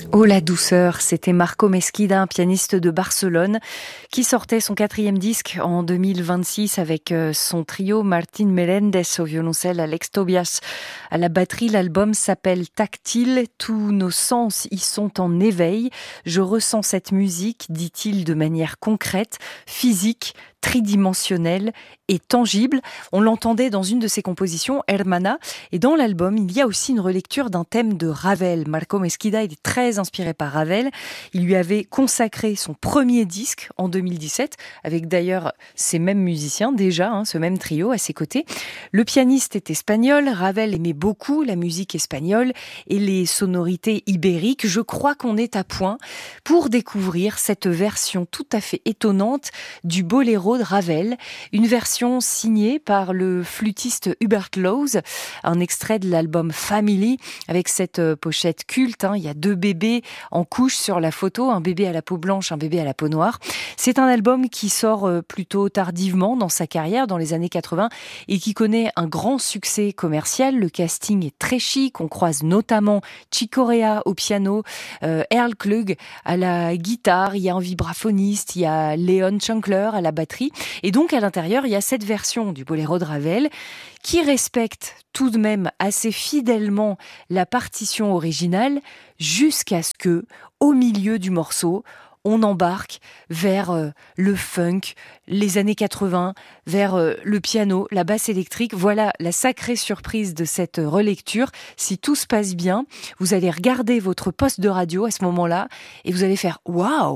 Oh la douceur, c'était Marco Mesquida, un pianiste de Barcelone, qui sortait son 4e disque en 2026 avec son trio Martín Meléndez au violoncelle, Alex Tobias à la batterie. L'album s'appelle Tactile, tous nos sens y sont en éveil. Je ressens cette musique, dit-il de manière concrète, physique, tridimensionnelle et tangible. On l'entendait dans une de ses compositions, Hermana, et dans l'album, il y a aussi une relecture d'un thème de Ravel. Marco Mesquida, il est très inspiré par Ravel. Il lui avait consacré son premier disque en 2017, avec d'ailleurs ces mêmes musiciens déjà, ce même trio à ses côtés. Le pianiste est espagnol, Ravel aimait beaucoup la musique espagnole et les sonorités ibériques. Je crois qu'on est à point pour découvrir cette version tout à fait étonnante du boléro de Ravel, une version signée par le flûtiste Hubert Laws, un extrait de l'album Family avec cette pochette culte. Il y a 2 bébés en couche sur la photo, un bébé à la peau blanche, un bébé à la peau noire. C'est un album qui sort plutôt tardivement dans sa carrière, dans les années 80, et qui connaît un grand succès commercial. Le casting est très chic, on croise notamment Chick Corea au piano, Earl Klug à la guitare, il y a un vibraphoniste, il y a Leon Chunkler à la batterie, et donc à l'intérieur il y a cette version du boléro de Ravel qui respecte tout de même assez fidèlement la partition originale jusqu'à ce que, au milieu du morceau, on embarque vers le funk, les années 80, vers le piano, la basse électrique. Voilà la sacrée surprise de cette relecture. Si tout se passe bien, vous allez regarder votre poste de radio à ce moment-là et vous allez faire « Waouh !»